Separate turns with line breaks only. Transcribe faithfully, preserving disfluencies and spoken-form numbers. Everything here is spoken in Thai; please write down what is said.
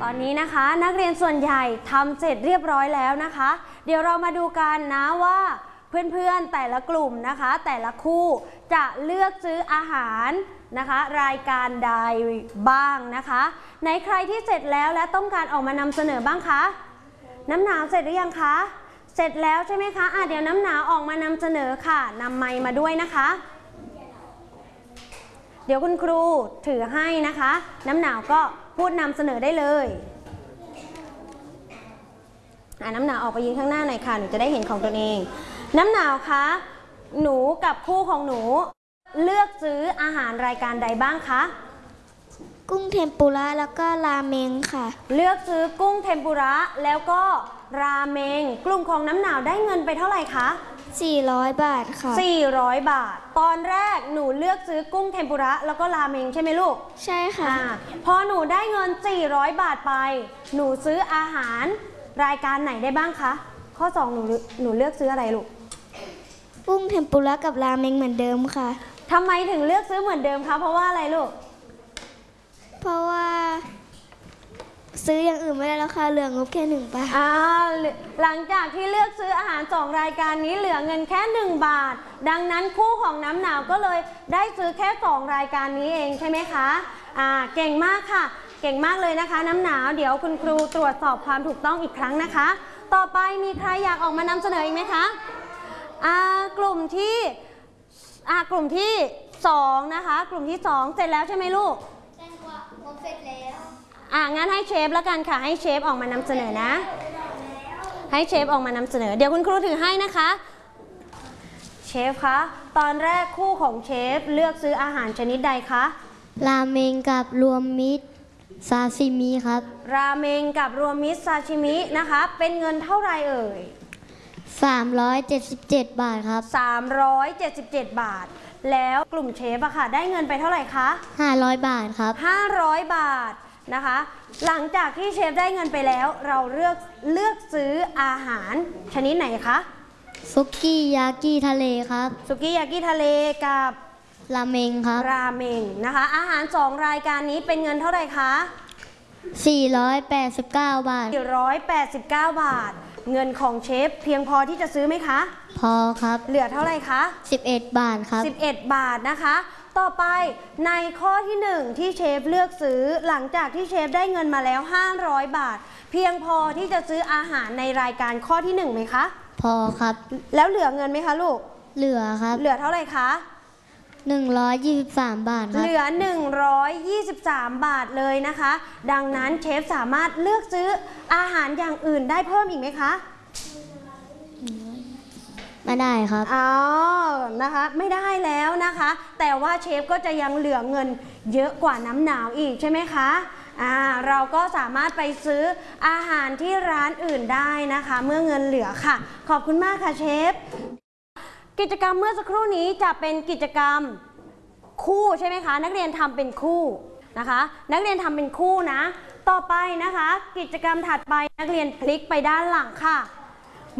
ตอนนี้นะคะนักเรียนส่วนใหญ่ทำเสร็จเรียบร้อยแล้วนะคะเดี๋ยวเรามาดูกันนะว่าเพื่อนๆแต่ละกลุ่มนะคะแต่ละคู่จะเลือกซื้ออาหารนะคะรายการใดบ้างนะคะในใครที่เสร็จแล้วและต้องการออกมานำเสนอบ้างคะน้ำหนาวเสร็จหรือยังคะเสร็จแล้วใช่ไหมคะอ่ะเดี๋ยวน้ำหนาวออกมานำเสนอค่ะนำไมค์มาด้วยนะคะเดี๋ยวคุณครูถือให้นะคะน้ำหนาวก็พูดนำเสนอได้เลยอ่ะน้ำหนาวออกไปยืนข้างหน้าหน่อยค่ะหนูจะได้เห็นของตัวเองน้ำหนาวคะหนูกับคู่ของหนูเลือกซื้ออาหารรายการใดบ้างคะ
กุ้งเทมปุระแล้วก็ราเมงค่ะ
เลือกซื้อกุ้งเทมปุระแล้วก็ราเมงกลุ่มของน้ำหนาวได้เงินไปเท่าไหร่คะ
สี่ร้อยบาทค่ะ
สี่ร้อยบาทตอนแรกหนูเลือกซื้อกุ้งเทมปุระแล้วก็ราเมงใช่ไหมลูก
ใช่ค่ะ
พอหนูได้เงินสี่ร้อยบาทไปหนูซื้ออาหารรายการไหนได้บ้างคะข้อสองหนูหนูเลือกซื้ออะไรลูก
กุ้งเทมปุระกับราเมงเหมือนเดิมค่ะ
ทำไมถึงเลือกซื้อเหมือนเดิมคะเพราะว่าอะไรลูก
เพราะว่าซื้ออย่างอื่นไม่ได้แล้วค่ะเหลืองบแค่หนึ่งบาท
อ่าหลังจากที่เลือกซื้ออาหารสองรายการนี้เหลือเงินแค่หนึ่งบาทดังนั้นคู่ของน้ำหนาวก็เลยได้ซื้อแค่สองรายการนี้เองใช่ไหมคะอ่าเก่งมากค่ะเก่งมากเลยนะคะน้ำหนาวเดี๋ยวคุณครูตรวจสอบความถูกต้องอีกครั้งนะคะต่อไปมีใครอยากออกมานำเสนออีกไหมคะอ่ากลุ่มที่อ่ากลุ่มที่สองนะคะกลุ่มที่สองเสร็จแล้วใช่ไหมลูก
ใช่ค่ะผมเสร็จแล้ว
อ่างั้นให้เชฟแล้วกันค่ะให้เชฟออกมานำเสนอนะให้เชฟออกมานำเสนอเดี๋ยวคุณครูถือให้นะคะเชฟคะตอนแรกคู่ของเชฟเลือกซื้ออาหารชนิดใดคะ
ราเมงกับรวมมิตรซาชิมิครับ
ราเมงกับรวมมิตรซาชิมินะคะเป็นเงินเท่าไรเอ่ย
สามร้อยเจ็ดสิบเจ็ดบาทครับ
สามร้อยเจ็ดสิบเจ็ดบาทแล้วกลุ่มเชฟอะค่ะได้เงินไปเท่าไหร่คะ
ห้าร้อยบาทครับ
ห้าร้อยบาทนะคะหลังจากที่เชฟได้เงินไปแล้วเราเลือกเลือกซื้ออาหารชนิดไหนคะ
ซุกี้ยากิทะเลครับ
ซุกี้ยากิทะเลกับ
ราเมงครับ
ราเมงนะคะอาหารสองรายการนี้เป็นเงินเท่าไหร่คะ
สี่ร้อยแปดสิบเก้าบาท
สี่ร้อยแปดสิบเก้าบาทเงินของเชฟเพียงพอที่จะซื้อไหมคะ
พอครับ
เหลือเท่าไหร่คะ
สิบเอ็ดบาทครับ
สิบเอ็ดบาทนะคะต่อไปในข้อที่หนึ่งที่เชฟเลือกซื้อหลังจากที่เชฟได้เงินมาแล้วห้าร้อยบาทเพียงพอที่จะซื้ออาหารในรายการข้อที่หนึ่งไหมคะ
พอครับ
แล้วเหลือเงินไหมคะลูก
เหลือครับ
เหลือเท่าไหร่คะ
หนึ่งร้อยยี่สิบสามบาทครับ
เหลือหนึ่งร้อยยี่สิบสามบาทเลยนะคะดังนั้นเชฟสามารถเลือกซื้ออาหารอย่างอื่นได้เพิ่มอีกไหมคะ
ไม่ได้ครับ
อ๋อนะคะไม่ได้แล้วนะคะแต่ว่าเชฟก็จะยังเหลือเงินเยอะกว่าน้ำหนาวอีกใช่ไหมคะอ่าเราก็สามารถไปซื้ออาหารที่ร้านอื่นได้นะคะเมื่อเงินเหลือค่ะขอบคุณมากค่ะเชฟกิจกรรมเมื่อสักครู่นี้จะเป็นกิจกรรมคู่ใช่ไหมคะนักเรียนทำเป็นคู่นะคะนักเรียนทำเป็นคู่นะต่อไปนะคะกิจกรรมถัดไปนักเรียนพลิกไปด้านหลังค่ะ